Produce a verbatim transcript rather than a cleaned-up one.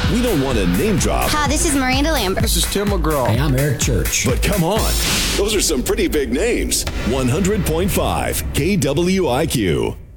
We don't want to name drop. Hi, this is Miranda Lambert. This is Tim McGraw. Hey, I'm Eric Church. But come on, those are some pretty big names. one hundred point five K W I Q.